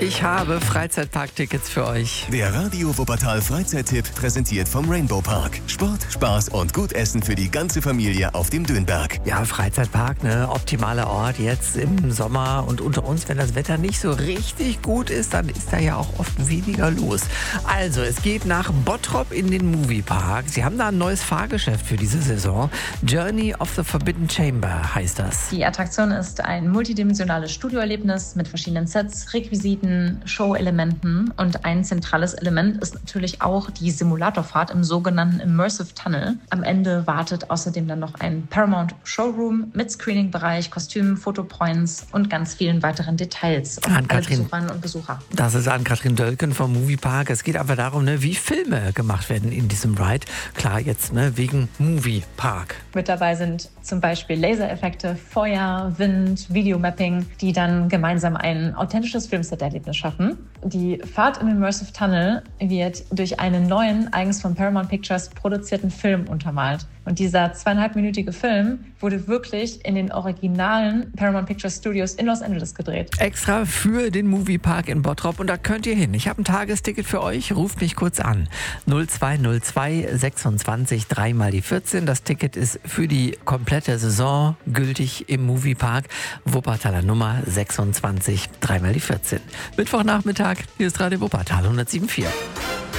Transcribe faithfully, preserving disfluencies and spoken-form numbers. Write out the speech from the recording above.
Ich habe Freizeitparktickets für euch. Der Radio Wuppertal Freizeittipp präsentiert vom Rainbow Park. Sport, Spaß und gut Essen für die ganze Familie auf dem Dönberg. Ja, Freizeitpark, ne, optimaler Ort jetzt im Sommer. Und unter uns, wenn das Wetter nicht so richtig gut ist, dann ist da ja auch oft weniger los. Also, es geht nach Bottrop in den Moviepark. Sie haben da ein neues Fahrgeschäft für diese Saison. Journey of the Forbidden Chamber heißt das. Die Attraktion ist ein multidimensionales Studioerlebnis mit verschiedenen Sets, Requisiten, Show-Elementen, und ein zentrales Element ist natürlich auch die Simulatorfahrt im sogenannten Immersive Tunnel. Am Ende wartet außerdem dann noch ein Paramount Showroom mit Screening-Bereich, Kostümen, Fotopoints und ganz vielen weiteren Details auf alle Besucherinnen und Besucher. Das ist Ann-Kathrin Dölken vom Moviepark. Es geht aber darum, ne, wie Filme gemacht werden in diesem Ride. Klar, jetzt ne, wegen Moviepark. Mit dabei sind zum Beispiel Lasereffekte, Feuer, Wind, Videomapping, die dann gemeinsam ein authentisches Filmset-Erlebnis schaffen. Die Fahrt im Immersive Tunnel wird durch einen neuen, eigens von Paramount Pictures produzierten Film untermalt. Und dieser zweieinhalbminütige Film wurde wirklich in den originalen Paramount Pictures Studios in Los Angeles gedreht. Extra für den Moviepark in Bottrop, und da könnt ihr hin. Ich habe ein Tagesticket für euch, ruft mich kurz an. null zwei null zwei sechsundzwanzig drei mal die vierzehn. Das Ticket ist für die komplette Saison gültig im Moviepark. Wuppertaler Nummer sechsundzwanzig drei mal die vierzehn. Mittwochnachmittag, hier ist Radio Wuppertal hundertsieben Komma vier.